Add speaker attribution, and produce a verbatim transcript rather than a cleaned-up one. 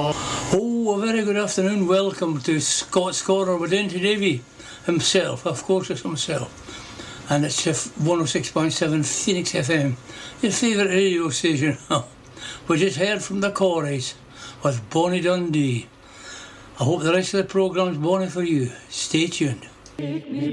Speaker 1: Oh, a very good afternoon. Welcome to Scott Scorer with Denty Davy himself. Of course, it's himself. And it's one oh six point seven Phoenix F M, your favourite radio station. We just heard from the Corries with Bonnie Dundee. I hope the rest of the programme's bonny for you. Stay tuned.